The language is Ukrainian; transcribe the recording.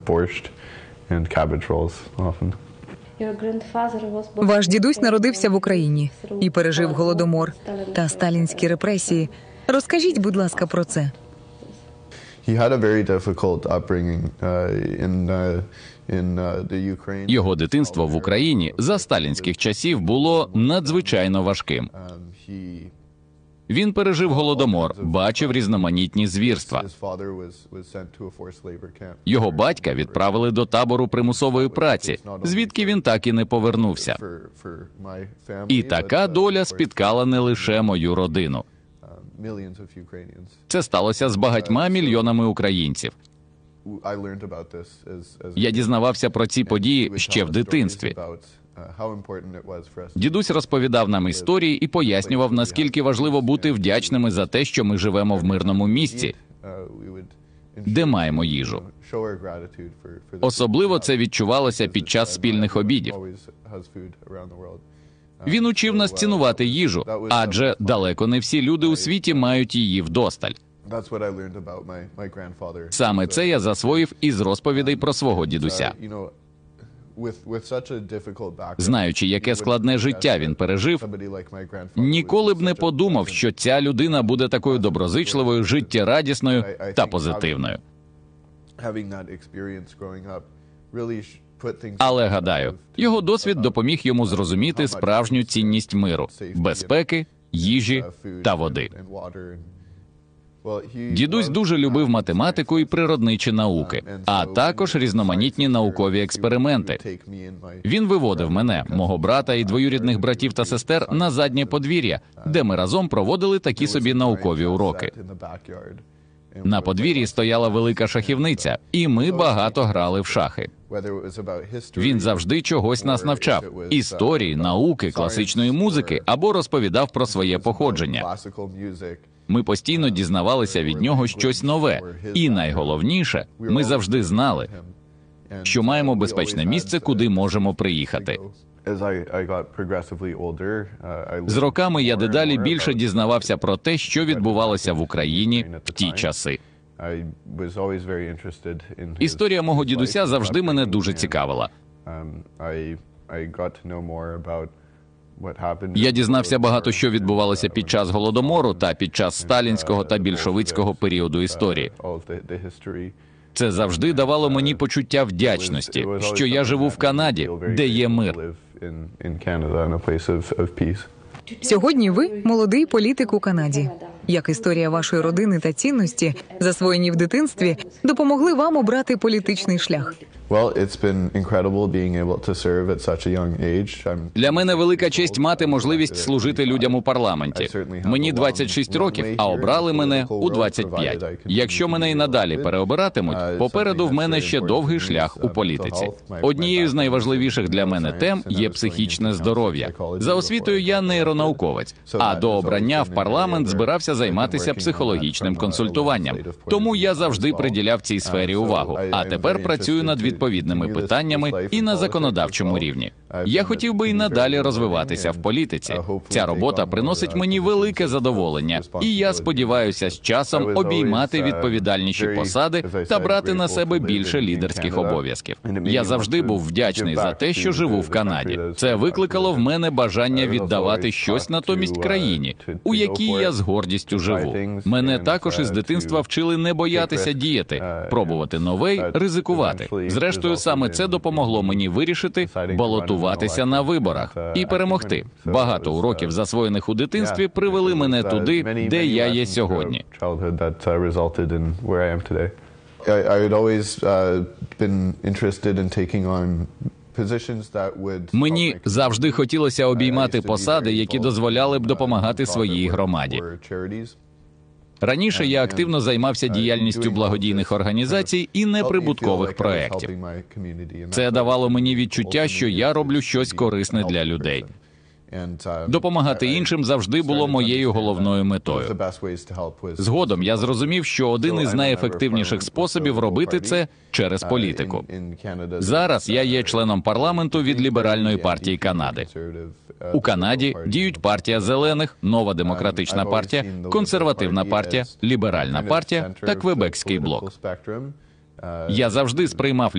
Borscht and cabbage rolls often. Ваш дідусь народився в Україні і пережив Голодомор та сталінські репресії. Розкажіть, будь ласка, про це. He had a very difficult upbringing in the Ukraine. Його дитинство в Україні за сталінських часів було надзвичайно важким. Він пережив Голодомор, бачив різноманітні звірства. Його батька відправили до табору примусової праці, звідки він так і не повернувся. І така доля спіткала не лише мою родину. Це сталося з багатьма мільйонами українців. Я дізнавався про ці події ще в дитинстві. Дідусь розповідав нам історії і пояснював, наскільки важливо бути вдячними за те, що ми живемо в мирному місці, де маємо їжу. Особливо це відчувалося під час спільних обідів. Він учив нас цінувати їжу, адже далеко не всі люди у світі мають її вдосталь. Саме це я засвоїв із розповідей про свого дідуся. Знаючи, яке складне життя він пережив, ніколи б не подумав, що ця людина буде такою доброзичливою, життєрадісною та позитивною. Але, гадаю, його досвід допоміг йому зрозуміти справжню цінність миру, безпеки, їжі та води. Дідусь дуже любив математику і природничі науки, а також різноманітні наукові експерименти. Він виводив мене, мого брата і двоюрідних братів та сестер на заднє подвір'я, де ми разом проводили такі собі наукові уроки. На подвір'ї стояла велика шахівниця, і ми багато грали в шахи. Він завжди чогось нас навчав – історії, науки, класичної музики або розповідав про своє походження. Ми постійно дізнавалися від нього щось нове. І найголовніше, ми завжди знали, що маємо безпечне місце, куди можемо приїхати. З роками я дедалі більше дізнавався про те, що відбувалося в Україні в ті часи. Історія мого дідуся завжди мене дуже цікавила. Я дізнався багато, що відбувалося під час Голодомору та під час сталінського та більшовицького періоду історії. Це завжди давало мені почуття вдячності, що я живу в Канаді, де є мир. Сьогодні ви – молодий політик у Канаді. Як історія вашої родини та цінності, засвоєні в дитинстві, допомогли вам обрати політичний шлях? Для мене велика честь мати можливість служити людям у парламенті. Мені 26 років, а обрали мене у 25. Якщо мене і надалі переобиратимуть, попереду в мене ще довгий шлях у політиці. Однією з найважливіших для мене тем є психічне здоров'я. За освітою я нейронауковець, а до обрання в парламент збирався займатися психологічним консультуванням. Тому я завжди приділяв цій сфері увагу, а тепер працюю над відповідними питаннями і на законодавчому рівні. Я хотів би і надалі розвиватися в політиці. Ця робота приносить мені велике задоволення, і я сподіваюся з часом обіймати відповідальніші посади та брати на себе більше лідерських обов'язків. Я завжди був вдячний за те, що живу в Канаді. Це викликало в мене бажання віддавати щось натомість країні, у якій я з гордістю живу. Мене також із дитинства вчили не боятися діяти, пробувати нове й ризикувати. Зрештою, саме це допомогло мені вирішити балотуватися на виборах і перемогти. Багато уроків, засвоєних у дитинстві, привели мене туди, де я є сьогодні. Мені завжди хотілося обіймати посади, які дозволяли б допомагати своїй громаді. Раніше я активно займався діяльністю благодійних організацій і неприбуткових проєктів. Це давало мені відчуття, що я роблю щось корисне для людей. Допомагати іншим завжди було моєю головною метою. Згодом я зрозумів, що один із найефективніших способів робити це через політику. Зараз я є членом парламенту від Ліберальної партії Канади. У Канаді діють партія Зелених, Нова демократична партія, Консервативна партія, Ліберальна партія та Квебекський блок. Я завжди сприймав